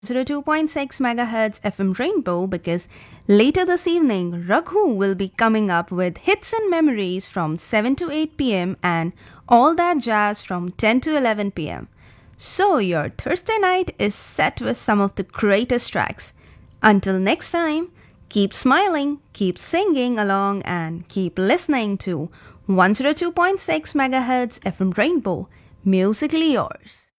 102.6 MHz FM Rainbow because later this evening, Raghu will be coming up with hits and memories from 7 to 8 pm and all that jazz from 10 to 11 pm. So, your Thursday night is set with some of the greatest tracks. Until next time, keep smiling, keep singing along, and keep listening to 102.6 MHz FM Rainbow, musically yours.